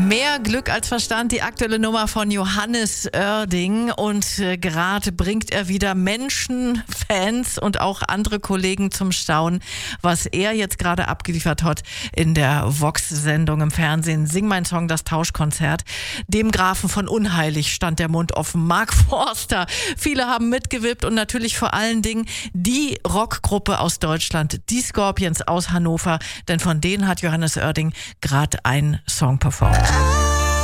Mehr Glück als Verstand, die aktuelle Nummer von Johannes Oerding. Und gerade bringt er wieder Menschen, Fans und auch andere Kollegen zum Staunen, was er jetzt gerade abgeliefert hat in der Vox-Sendung im Fernsehen. Sing mein Song, das Tauschkonzert. Dem Grafen von Unheilig stand der Mund offen. Mark Forster. Viele haben mitgewippt und natürlich vor allen Dingen die Rockgruppe aus Deutschland, die Scorpions aus Hannover. Denn von denen hat Johannes Oerding gerade einen Song performt.